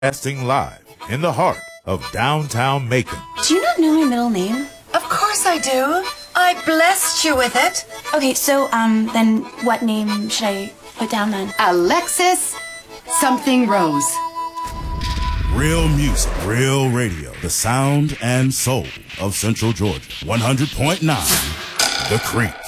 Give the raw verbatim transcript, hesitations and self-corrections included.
Broadcasting live in the heart of downtown Macon. Do you not know my middle name? Of course I do. I blessed you with it. Okay, so, um, then what name should I put down then? Alexis something Rose. Real music, real radio. The sound and soul of Central Georgia. one hundred point nine The Creek.